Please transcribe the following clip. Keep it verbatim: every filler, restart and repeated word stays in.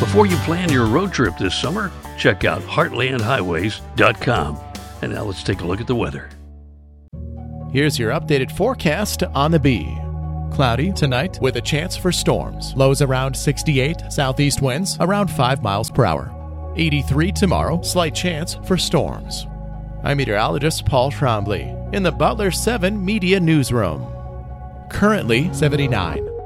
Before you plan your road trip this summer, check out heartland highways dot com. And now let's take a look at the weather. Here's your updated forecast on the Bee. Cloudy tonight with a chance for storms. Lows around sixty-eight, southeast winds around five miles per hour. eighty-three tomorrow, slight chance for storms. I'm meteorologist Paul Trombley in the Butler seven Media Newsroom. Currently seventy-nine.